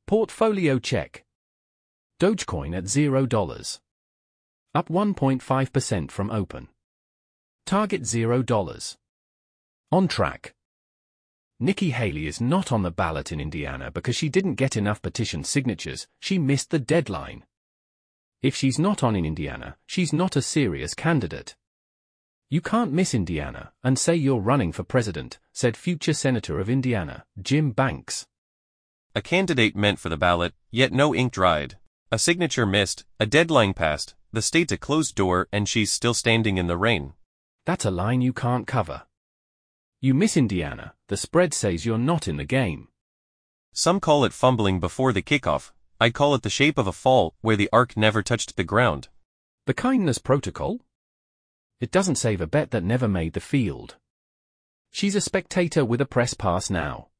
Portfolio check. Dogecoin at $0. Up 1.5% from open. Target $0. On track. Nikki Haley is not on the ballot in Indiana because she didn't get enough petition signatures. She missed the deadline. If she's not on in Indiana, she's not a serious candidate. You can't miss Indiana and say you're running for president, said future Senator of Indiana, Jim Banks. A candidate meant for the ballot, yet no ink dried. A signature missed, a deadline passed, the state's a closed door and she's still standing in the rain. That's a line you can't cover. You miss Indiana, the spread says you're not in the game. Some call it fumbling before the kickoff. I call it the shape of a fall where the arc never touched the ground. The kindness protocol? It doesn't save a bet that never made the field. She's a spectator with a press pass now.